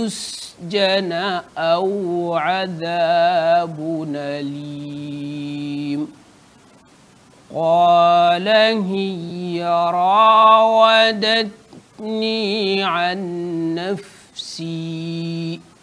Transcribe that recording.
يسجن أو عذاب أليم. قال هي راودتني عن نفسي